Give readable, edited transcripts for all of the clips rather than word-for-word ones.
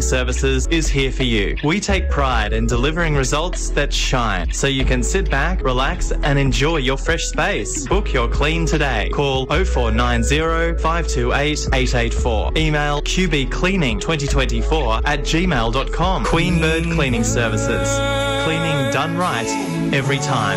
Services is here for you. We take pride in delivering results that shine, so you can sit back, relax and enjoy your fresh space. Book your clean today. Call 0490 528 884. Email qbcleaning2024@gmail.com. Queenbird Cleaning Services. Cleaning done right every time.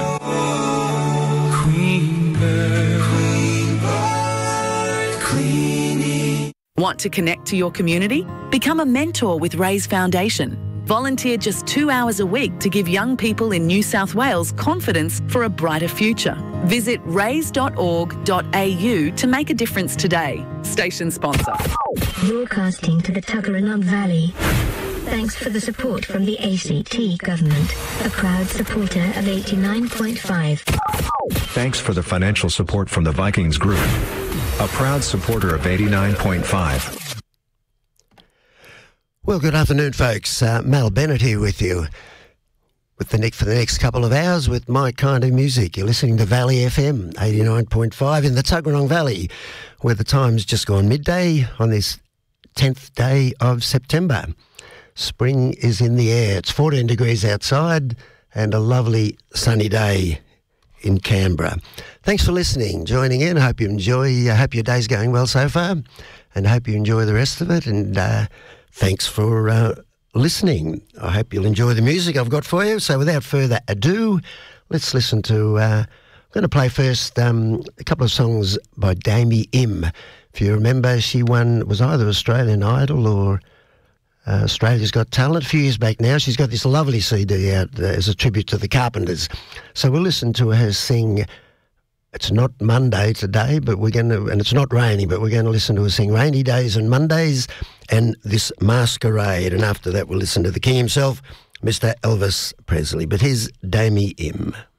Want to connect to your community? Become a mentor with Raise Foundation. Volunteer just 2 hours a week to give young people in New South Wales confidence for a brighter future. Visit raise.org.au to make a difference today. Station sponsor. Broadcasting to the Tuggeranong Valley. Thanks for the support from the ACT government, a proud supporter of 89.5. Thanks for the financial support from the Vikings Group, a proud supporter of 89.5. Well, good afternoon, folks. Mal Bennett here with you for the next couple of hours with my kind of music. You're listening to Valley FM 89.5 in the Tuggeranong Valley, where the time's just gone midday on this 10th day of September. Spring is in the air. It's 14 degrees outside and a lovely sunny day in Canberra. Thanks for listening, joining in. I hope you enjoy. I hope your day's going well so far, and I hope you enjoy the rest of it. And thanks for listening. I hope you'll enjoy the music I've got for you. So without further ado, let's listen to... I'm going to play first a couple of songs by Damie Im. If you remember, she was either Australian Idol or Australia's Got Talent a few years back now. She's got this lovely CD out as a tribute to the Carpenters. So we'll listen to her sing... It's not Monday today, but and it's not rainy, but we're going to listen to her sing Rainy Days and Mondays and This Masquerade. And after that, we'll listen to the king himself, Mr. Elvis Presley. But here's Damie Im.